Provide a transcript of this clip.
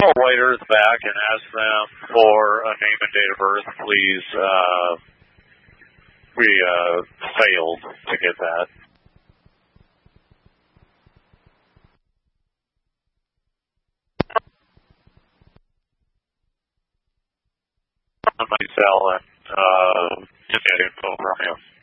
call White Earth back and ask them for a name and date of birth, please. We failed to get that. On my cell and get that info from you.